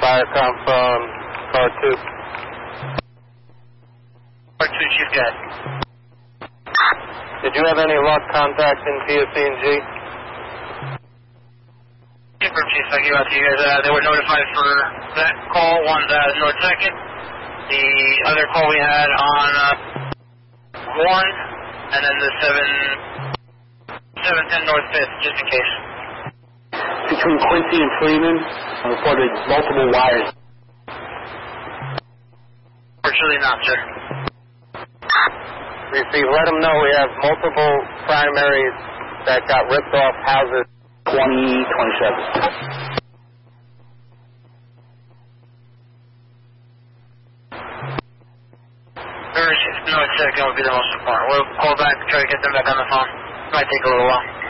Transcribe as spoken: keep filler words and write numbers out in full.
Firecom from car two. Car two, Chief, go ahead. Did you have any lost contacts in P S C and G? Confirm, Chief, I gave out to you guys. Uh, they were notified for that call. One's uh, North Second. The other call we had on uh, one, and then the seven, seven ten North Fifth, just in case. Between Quincy and Freeman, I reported multiple wires. Fortunately not, sir. Receive, let them know we have multiple primaries that got ripped off houses. twenty twenty-seven. North Second would be the most important. We'll call back and try to get them back on the phone. Might take a little while.